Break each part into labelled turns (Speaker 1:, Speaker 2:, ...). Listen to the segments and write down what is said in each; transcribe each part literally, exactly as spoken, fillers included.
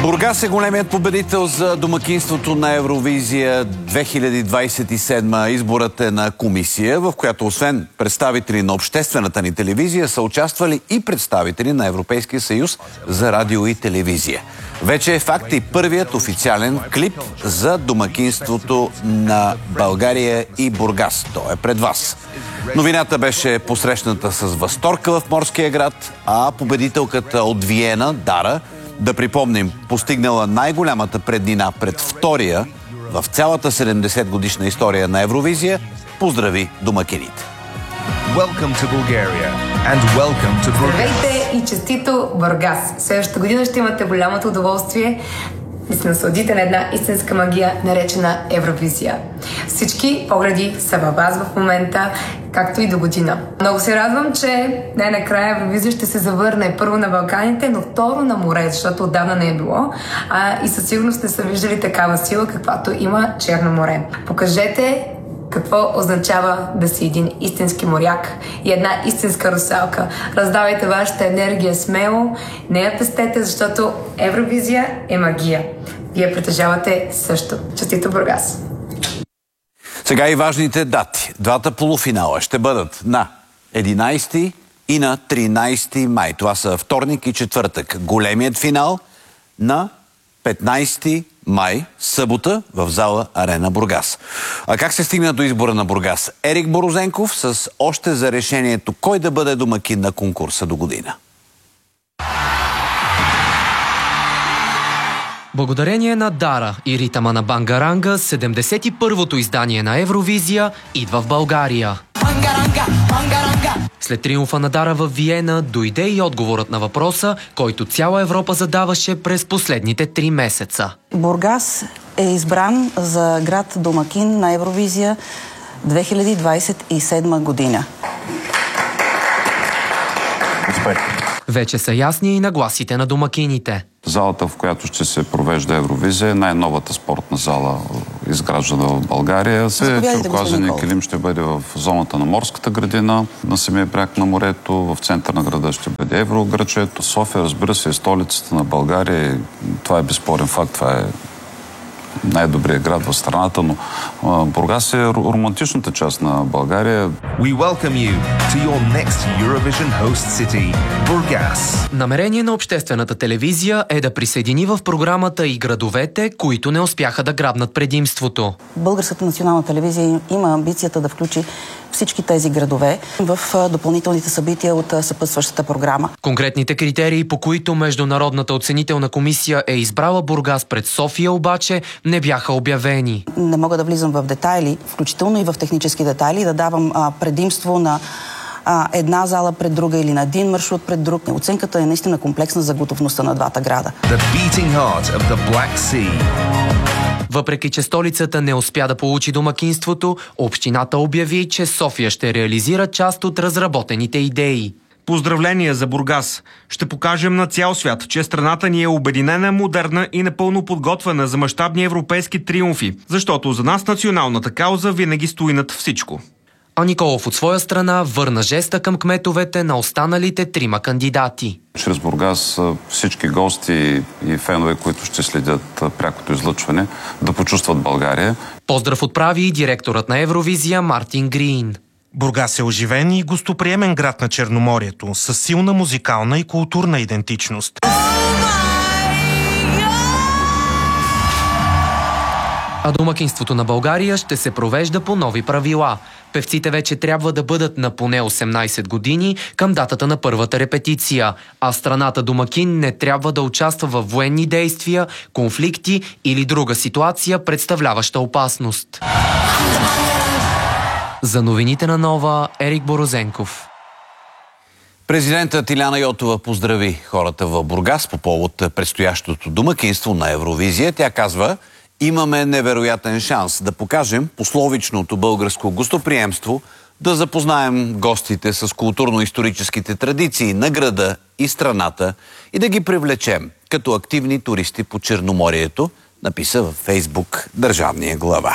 Speaker 1: Бургас е големият победител за домакинството на Евровизия две хиляди двадесет и седма. Изборът е на комисия, в която освен представители на обществената ни телевизия са участвали и представители на Европейския съюз за радио и телевизия. Вече е факт и първият официален клип за домакинството на България и Бургас. Той е пред вас. Новината беше посрещната с възторг в морския град, а победителката от Виена, Дара, да припомним, постигнала най-голямата преднина пред втория в цялата седемдесет годишна история на Евровизия, поздрави домакините.
Speaker 2: Welcome to Bulgaria and welcome to Burgas.
Speaker 3: Здравейте и честито Бургас! Следващата година ще имате голямото удоволствие да се насладите на една истинска магия, наречена Евровизия. Всички погледи са във вас в момента, както и до година. Много се радвам, че най-накрая Евровизия ще се завърне първо на Балканите, но второ на море, защото отдавна не е било. А, и със сигурност не са виждали такава сила, каквато има Черно море. Покажете какво означава да си един истински моряк и една истинска русалка. Раздавайте вашата енергия смело, не я пестете, защото Евровизия е магия. Вие притежавате също. Честито Бургас!
Speaker 1: Сега и важните дати. Двата полуфинала ще бъдат на единадесети и на тринадесети май. Това са вторник и четвъртък. Големият финал на петнадесети май, събота, в зала Арена Бургас. А как се стигна до избора на Бургас? Ерик Борозенков с още за решението кой да бъде домакин на конкурса до година.
Speaker 4: Благодарение на Дара и ритъма на Бангаранга, седемдесет и първото издание на Евровизия идва в България. След триумфа на Дара в Виена дойде и отговорът на въпроса, който цяла Европа задаваше през последните три месеца.
Speaker 5: Бургас е избран за град домакин на Евровизия две хиляди двадесет и седма година.
Speaker 4: Вече са ясни и нагласите на домакините.
Speaker 6: Залата, в която ще се провежда Евровизия, е най-новата спортна зала, изграждана в България. Туркоазен килим ще бъде в зоната на морската градина, на самия бряг на морето, в център на града ще бъде Еврограчето. София, разбира се, е столицата на България. Това е безспорен факт, това е най-добрият град в страната, но Бургас е романтичната част на България.
Speaker 2: We welcome you to your next Eurovision host city, Burgas.
Speaker 4: Намерение на обществената телевизия е да присъедини в програмата и градовете, които не успяха да грабнат предимството.
Speaker 5: Българската национална телевизия има амбицията да включи всички тези градове в допълнителните събития от съпътстващата програма.
Speaker 4: Конкретните критерии, по които Международната оценителна комисия е избрала Бургас пред София, обаче не бяха обявени.
Speaker 5: Не мога да влизам в детайли, включително и в технически детайли, да давам а, предимство на а, една зала пред друга или на един маршрут пред друг. Оценката е наистина комплексна за готовността на двата града.
Speaker 2: The beating heart of the Black Sea.
Speaker 4: Въпреки че столицата не успя да получи домакинството, общината обяви, че София ще реализира част от разработените идеи.
Speaker 7: Поздравления за Бургас! Ще покажем на цял свят, че страната ни е обединена, модерна и напълно подготвена за мащабни европейски триумфи, защото за нас националната кауза винаги стои над всичко.
Speaker 4: А Николов от своя страна върна жеста към кметовете на останалите трима кандидати.
Speaker 6: Чрез Бургас всички гости и фенове, които ще следят прякото излъчване, да почувстват България.
Speaker 4: Поздрав отправи и директорът на Евровизия Мартин Грин.
Speaker 8: Бургас е оживен и гостоприемен град на Черноморието, с силна музикална и културна идентичност.
Speaker 4: А домакинството на България ще се провежда по нови правила. Певците вече трябва да бъдат на поне осемнадесет години към датата на първата репетиция, а страната домакин не трябва да участва в военни действия, конфликти или друга ситуация, представляваща опасност. За новините на Нова, Ерик Борозенков.
Speaker 1: Президентът Иляна Йотова поздрави хората в Бургас по повод предстоящото домакинство на Евровизия. Тя казва: имаме невероятен шанс да покажем пословичното българско гостоприемство, да запознаем гостите с културно-историческите традиции на града и страната и да ги привлечем като активни туристи по Черноморието, написа във Фейсбук държавния глава.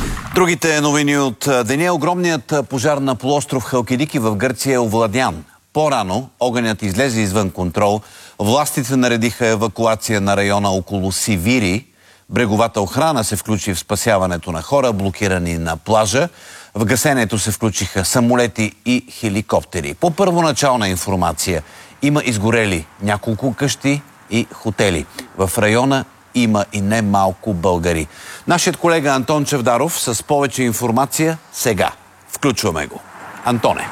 Speaker 1: Другите новини от деня. Огромният пожар на полуостров Халкидики в Гърция е овладян. По-рано огънят излезе извън контрол. Властите наредиха евакуация на района около Сивири. Бреговата охрана се включи в спасяването на хора, блокирани на плажа. В гасенето се включиха самолети и хеликоптери. По първоначална информация има изгорели няколко къщи и хотели. В района има и не малко българи. Нашият колега Антон Чавдаров с повече информация сега. Включваме го. Антоне.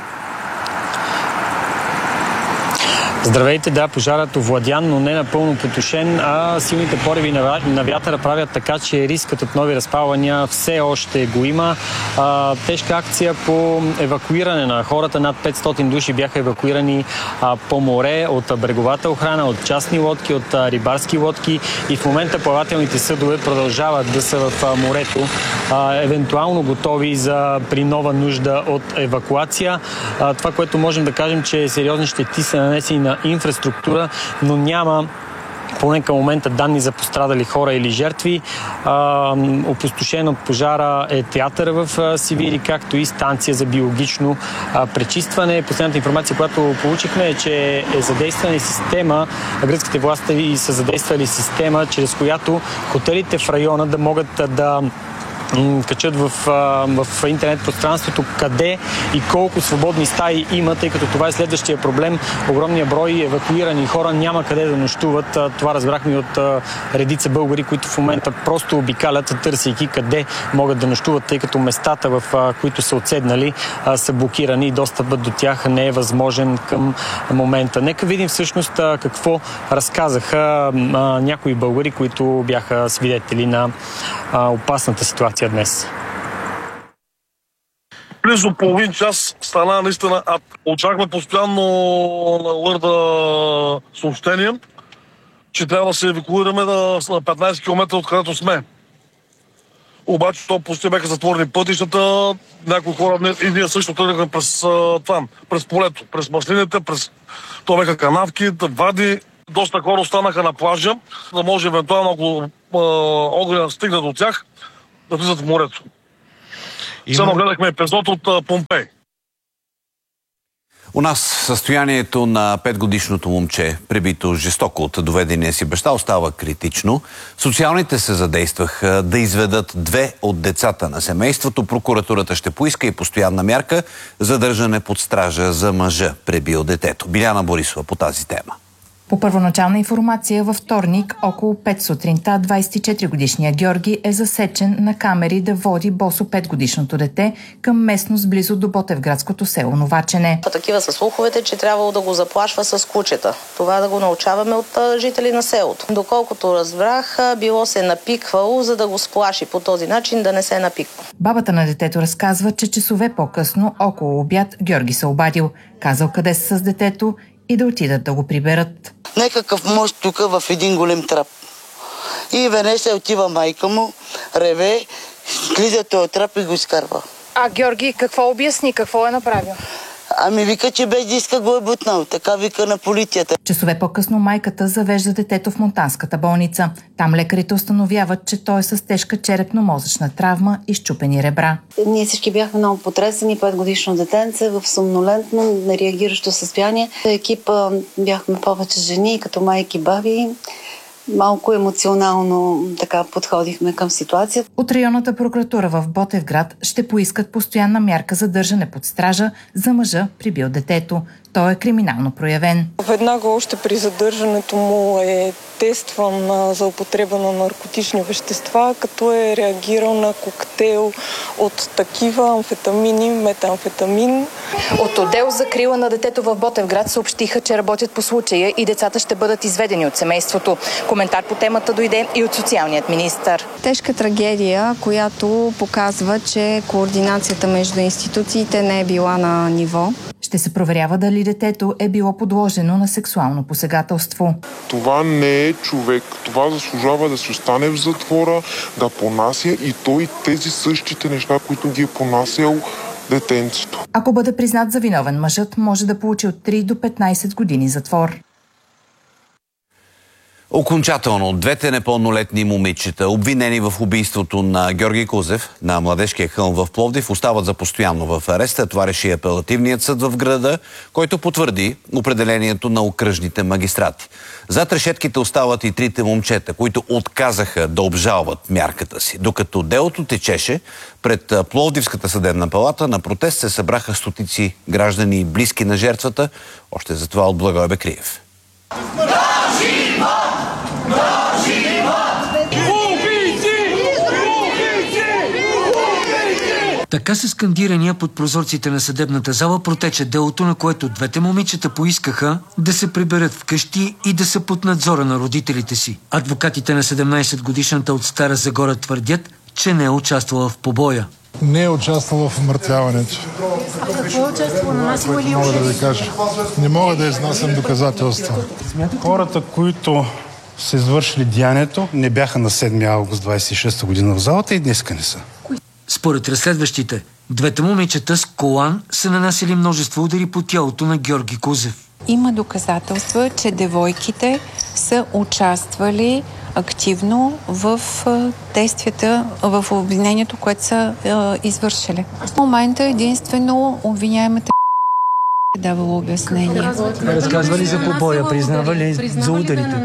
Speaker 9: Здравейте, да, пожарът овладян, но не напълно потушен, а силните пориви на, на вятъра правят така, че рискът от нови разпалвания все още го има. А, тежка акция по евакуиране на хората. Над петстотин души бяха евакуирани а, по море от бреговата охрана, от частни лодки, от а, рибарски лодки и в момента плавателните съдове продължават да са в а, морето, а, евентуално готови за при нова нужда от евакуация. А, това, което можем да кажем, че сериозни щети са нанесени на инфраструктура, но няма поне към момента данни за пострадали хора или жертви. А, опустошен от пожара е театър в а, Сивири, както и станция за биологично а, пречистване. Последната информация, която получихме е, че е задействана система, гръцките власти са задействали система, чрез която хотелите в района да могат да качат в, в интернет пространството къде и колко свободни стаи има, тъй като това е следващия проблем. Огромния брой евакуирани хора няма къде да нощуват. Това разбрахме от редица българи, които в момента просто обикалят, търсейки къде могат да нощуват, тъй като местата, в които са отседнали, са блокирани и достъпът до тях не е възможен към момента. Нека видим всъщност какво разказаха някои българи, които бяха свидетели на опасната ситуация днес.
Speaker 10: Близо половин час стана наистина ад. Очакваме постоянно на лърда съобщения, че трябва да се евакуираме на петнайсет километра от където сме. Обаче то почти бяха затворени пътищата, някои хора и ние също тръгнахме през това, през полето, през маслините, през то бяха канавки, вади. Доста хора останаха на плажа, да може евентуално, ако огъня стигне до тях, да влизат в морето. Има... Само гледахме епизод от а, Помпей.
Speaker 1: У нас състоянието на петгодишното момче, пребито жестоко от доведения си баща, остава критично. Социалните се задействаха да изведат две от децата на семейството. Прокуратурата ще поиска и постоянна мярка задържане под стража за мъжа, пребил детето. Биляна Борисова по тази тема.
Speaker 11: По първоначална информация, във вторник, около пет сутринта, двайсет и четири годишният Георги е засечен на камери да води босо петгодишното дете към местност близо до Ботевградското село Новачене.
Speaker 12: Такива са слуховете, че трябвало да го заплашва с кучета. Това да го научаваме от жители на селото. Доколкото разбрах, било се напиквало, за да го сплаши по този начин да не се напиква.
Speaker 11: Бабата на детето разказва, че часове по-късно, около обяд, Георги се обадил. Казал къде са с детето и да отидат да го приберат.
Speaker 13: Некакъв мост тук в един голем трап. И веднъж се отива майка му, реве, слиза този трап и го изкарва.
Speaker 11: А Георги какво обясни, какво е направил?
Speaker 13: Ами вика, че без диска го е бутнал. Така вика на полицията.
Speaker 11: Часове по-късно майката завежда детето в монтанската болница. Там лекарите установяват, че той е с тежка черепно-мозъчна травма и счупени ребра.
Speaker 14: Ние всички бяхме много потресени. петгодишно детенце в сомнолентно, нереагиращо състояние. Екипа бяхме повече жени, като майки, баби. Малко емоционално така подходихме към ситуацията.
Speaker 11: От районната прокуратура в Ботевград ще поискат постоянна мярка за държане под стража за мъжа, прибил детето. Той е криминално проявен.
Speaker 15: Веднага още при задържането му е тестван за употреба на наркотични вещества, като е реагирал на коктейл от такива амфетамини, метамфетамин.
Speaker 11: От отдел за закрила на детето в Ботевград съобщиха, че работят по случая и децата ще бъдат изведени от семейството. Коментар по темата дойде и от социалният министър.
Speaker 16: Тежка трагедия, която показва, че координацията между институциите не е била на ниво.
Speaker 11: Ще се проверява дали детето е било подложено на сексуално посегателство.
Speaker 17: Това не е човек. Това заслужава да си остане в затвора, да понася и той тези същите неща, които ги е понасял детенцето.
Speaker 11: Ако бъде признат за виновен, мъжът може да получи от три до петнайсет години затвор.
Speaker 1: Окончателно двете непълнолетни момичета, обвинени в убийството на Георги Кузев на Младежкия хълм в Пловдив, остават за постоянно в ареста. Това реши апелативният съд в града, който потвърди определението на окръжните магистрати. Зад решетките остават и трите момчета, които отказаха да обжалват мярката си. Докато делото течеше, пред Пловдивската съдебна палата на протест се събраха стотици граждани и близки на жертвата. Още за това от Благой Бекриев.
Speaker 18: Така с скандирания под прозорците на съдебната зала протече делото, на което двете момичета поискаха да се приберат вкъщи и да са под надзора на родителите си. Адвокатите на седемнайсетгодишната от Стара Загора твърдят, че не е участвала в побоя.
Speaker 19: Не е участвала в умъртвяването.
Speaker 20: А какво е участвала? Нанасила ли
Speaker 19: Не мога да ви кажа. Не мога да изнасям доказателства.
Speaker 21: Хората, които са извършили деянието, не бяха на седми август двайсет и шеста година в залата и днеска не са.
Speaker 18: Според разследващите, двете момичета с колан са нанасили множество удари по тялото на Георги Кузев.
Speaker 20: Има доказателства, че девойките са участвали активно в действията, в обвинението, което са е, извършили. В момента единствено обвиняемата е давала обяснение.
Speaker 18: Разказва ли за побоя? Признава ли за ударите?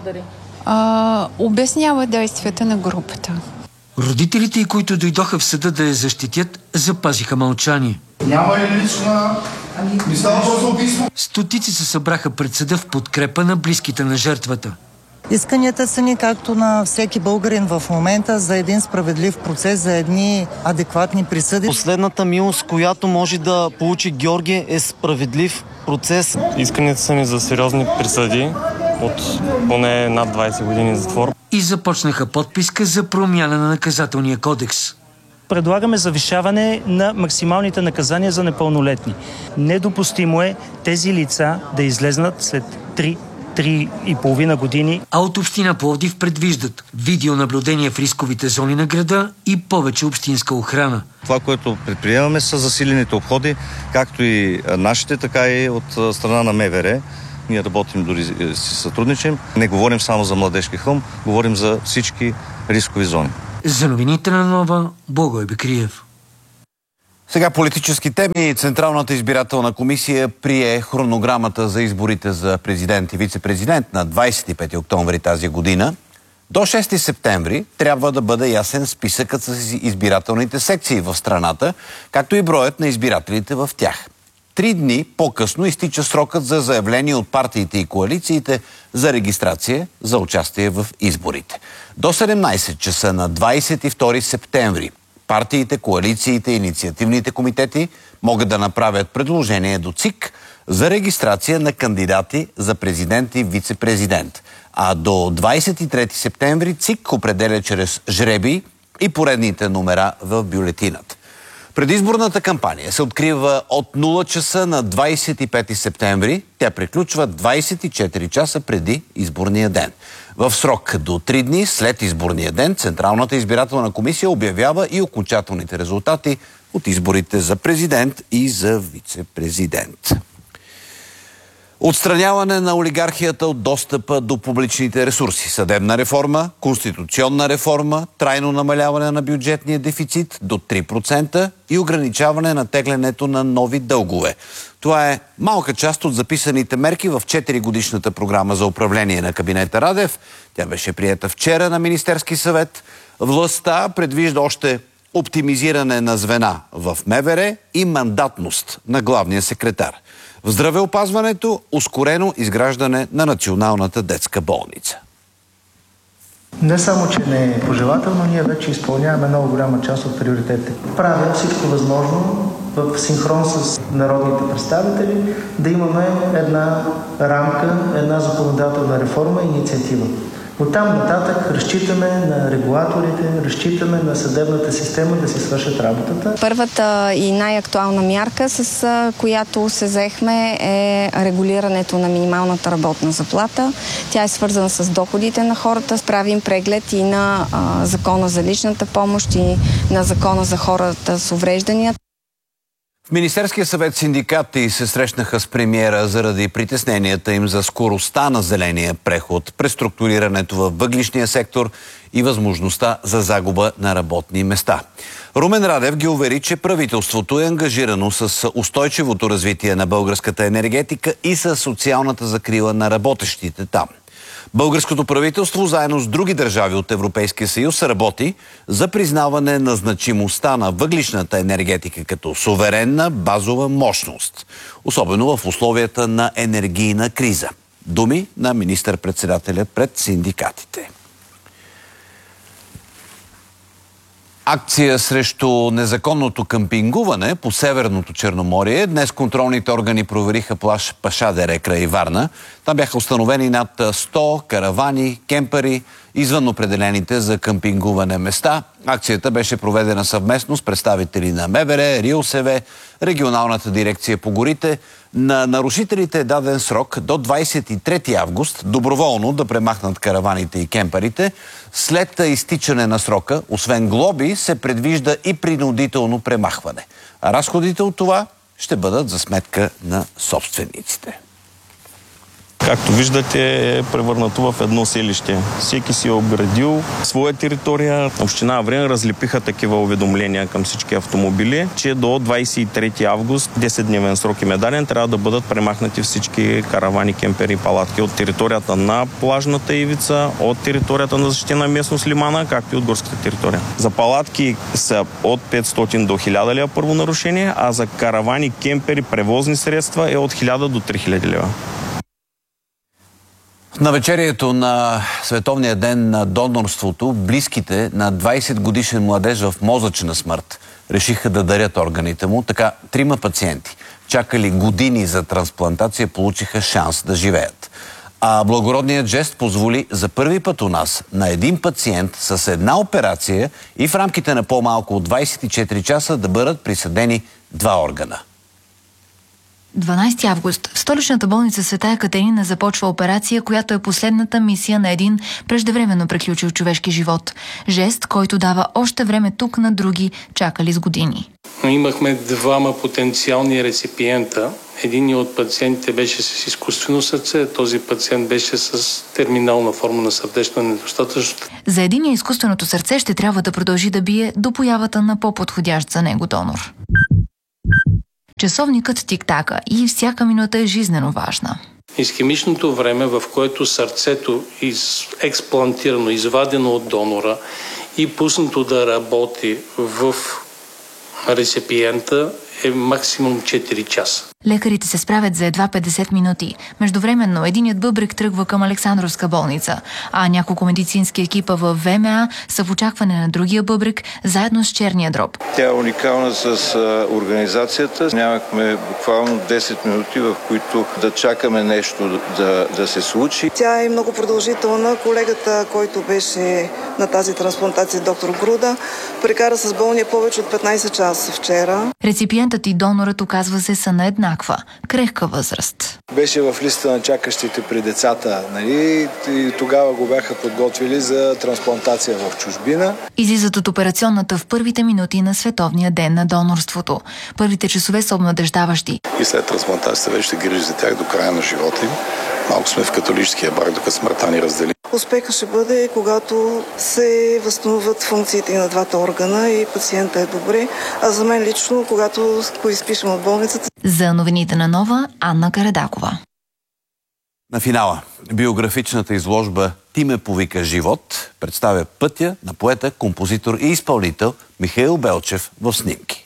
Speaker 20: А, обяснява действията на групата.
Speaker 18: Родителите, които дойдоха в съда да я защитят, запазиха мълчание.
Speaker 19: Няма ли лична... Не става просто убийство?
Speaker 18: Стотици се събраха пред съда в подкрепа на близките на жертвата.
Speaker 22: Исканията са ни, както на всеки българин в момента, за един справедлив процес, за едни адекватни присъди.
Speaker 23: Последната милост, която може да получи Георги, е справедлив процес.
Speaker 9: Исканията са ни за сериозни присъди от поне над двайсет години затвор.
Speaker 18: И започнаха подписка за промяна на наказателния кодекс.
Speaker 24: Предлагаме завишаване на максималните наказания за непълнолетни. Недопустимо е тези лица да излезнат след три три и половина години.
Speaker 18: А от община Пловдив предвиждат видеонаблюдение в рисковите зони на града и повече общинска охрана.
Speaker 25: Това, което предприемаме, са засилените обходи, както и нашите, така и от страна на МВР. Ние работим, дори си сътрудничим. Не говорим само за Младежки хълм, говорим за всички рискови зони.
Speaker 18: За новините на Нова, Благой Бекриев.
Speaker 1: Сега политически теми. Централната избирателна комисия прие хронограмата за изборите за президент и вице-президент на двайсет и пети октомври тази година. До шести септември трябва да бъде ясен списъкът с избирателните секции в страната, както и броят на избирателите в тях. Три дни по-късно изтича срокът за заявление от партиите и коалициите за регистрация за участие в изборите. До седемнайсет часа на двайсет и втори септември партиите, коалициите и инициативните комитети могат да направят предложение до ЦИК за регистрация на кандидати за президент и вице-президент. А до двайсет и трети септември ЦИК определя чрез жребий и поредните номера в бюлетината. Предизборната кампания се открива от нула часа на двайсет и пети септември. Тя приключва двайсет и четири часа преди изборния ден. В срок до три дни след изборния ден Централната избирателна комисия обявява и окончателните резултати от изборите за президент и за вице-президент. Отстраняване на олигархията от достъпа до публичните ресурси, съдебна реформа, конституционна реформа, трайно намаляване на бюджетния дефицит до три процента и ограничаване на теглянето на нови дългове. Това е малка част от записаните мерки в четиригодишната програма за управление на кабинета Радев. Тя беше приета вчера на Министерски съвет. Властта предвижда още оптимизиране на звена в МВР и мандатност на главния секретар. В здравеопазването ускорено изграждане на Националната детска болница.
Speaker 26: Не само, че не е пожелателно, ние вече изпълняваме много голяма част от приоритетите. Правя всичко възможно в синхрон с народните представители да имаме една рамка, една законодателна реформа и инициатива. От там нататък разчитаме на регулаторите, разчитаме на съдебната система да си свършат работата.
Speaker 16: Първата и най-актуална мярка, с която се заехме, е регулирането на минималната работна заплата. Тя е свързана с доходите на хората. Правим преглед и на а, закона за личната помощ и на закона за хората с увреждания.
Speaker 1: В Министерския съвет синдикати се срещнаха с премиера заради притесненията им за скоростта на зеления преход, преструктурирането във въглищния сектор и възможността за загуба на работни места. Румен Радев ги увери, че правителството е ангажирано с устойчивото развитие на българската енергетика и с социалната закрила на работещите там. Българското правителство заедно с други държави от Европейския съюз работи за признаване на значимостта на въглищната енергетика като суверенна базова мощност, особено в условията на енергийна криза. Думи на министър-председателя пред синдикатите. Акция срещу незаконното къмпингуване по Северното Черноморие. Днес контролните органи провериха плаж Пашадере край Варна. Там бяха установени над сто каравани, кемпери, извън определените за къмпингуване места. Акцията беше проведена съвместно с представители на МВР, РИОСВ, Регионалната дирекция по горите. На нарушителите е даден срок до двадесет и трети август доброволно да премахнат караваните и кемперите. След изтичане на срока, освен глоби, се предвижда и принудително премахване. А разходите от това ще бъдат за сметка на собствениците.
Speaker 2: Както виждате, е превърнато в едно селище. Всеки си е обградил своя територия. Община Аврен разлепиха такива уведомления към всички автомобили, че до двадесет и трети август, десетдневен срок им е даден, трябва да бъдат премахнати всички каравани, кемпери и палатки от територията на плажната ивица, от територията на защитена местност Лимана, както и от горската територия. За палатки са от петстотин до хиляда лева първо нарушение, а за каравани, кемпери, превозни средства е от хиляда до три хиляди лева.
Speaker 1: В навечерието на Световния ден на донорството, близките на двадесет годишен младеж в мозъчна смърт решиха да дарят органите му. Така трима пациенти, чакали години за трансплантация, получиха шанс да живеят. А благородният жест позволи за първи път у нас на един пациент с една операция и в рамките на по-малко от двадесет и четири часа да бъдат присъдени два органа.
Speaker 3: дванадесети август. В столичната болница Света Екатерина започва операция, която е последната мисия на един преждевременно приключил човешки живот. Жест, който дава още време тук на други, чакали с години.
Speaker 5: Имахме двама потенциални реципиента. Един от пациентите беше с изкуствено сърце, този пациент беше с терминална форма на сърдечна недостатъчност.
Speaker 3: За единия изкуственото сърце ще трябва да продължи да бие до появата на по-подходящ за него донор. Часовникът тик-така и всяка минута е жизнено важна.
Speaker 5: Исхемичното време, в което сърцето е експлантирано, извадено от донора и пуснато да работи в реципиента, е максимум четири часа.
Speaker 3: Лекарите се справят за едва петдесет минути. Междувременно единият бъбрек тръгва към Александровска болница, а няколко медицински екипа в ВМА са в очакване на другия бъбрек, заедно с черния дроб.
Speaker 6: Тя е уникална с организацията. Нямахме буквално десет минути, в които да чакаме нещо да, да се случи.
Speaker 7: Тя е много продължителна. Колегата, който беше на тази трансплантация, доктор Груда, прекара с болния повече от петнадесет часа вчера.
Speaker 3: Реципиентът и донорът, оказва се, са на еднаква, крехка възраст.
Speaker 7: Беше в листа на чакащите при децата, нали? И тогава го бяха подготвили за трансплантация в чужбина.
Speaker 3: Излизат от операционната в първите минути на Световния ден на донорството. Първите часове са обнадеждаващи.
Speaker 6: И след трансплантацията вече ще грижи за тях до края на живота им. Малко сме в католическия брак, докато смъртта ни раздели.
Speaker 7: Успехът ще бъде, когато се възстановят функциите на двата органа и пациента е добре. А за мен лично, когато го изпишем от болницата.
Speaker 3: За новините на Нова, Анна Карадакова.
Speaker 1: На финала, биографичната изложба "Ти ме повика живот" представя пътя на поета, композитор и изпълнител Михаил Белчев в снимки.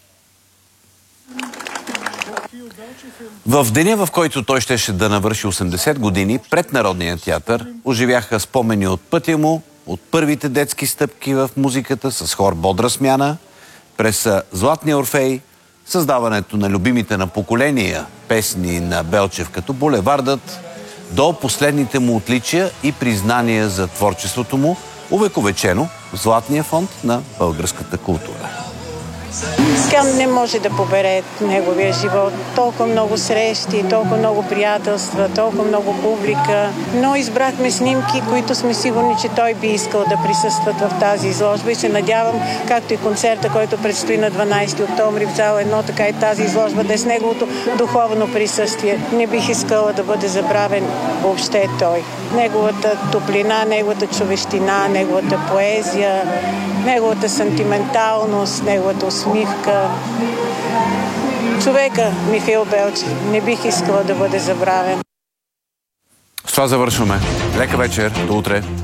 Speaker 1: В деня, в който той щеше да навърши осемдесет години, пред Народния театър оживяха спомени от пътя му, от първите детски стъпки в музиката с хор "Бодра смяна", през "Златния Орфей", създаването на любимите на поколения песни на Белчев като "Булевардът", до последните му отличия и признания за творчеството му, увековечено в Златния фонд на българската култура.
Speaker 4: Тя не може да побере неговия живот. Толкова много срещи, толкова много приятелства, толкова много публика. Но избрахме снимки, които сме сигурни, че той би искал да присъстват в тази изложба и се надявам, както и концерта, който предстои на дванадесети октомври в зала едно, така и тази изложба да е с неговото духовно присъствие. Не бих искала да бъде забравен въобще той. Неговата топлина, неговата човещина, неговата поезия, неговата сантименталност, неговата усмивка. Човека Михаил Белчев не бих искала да бъде забравен.
Speaker 1: С това завършваме. Лека вечер. До утре.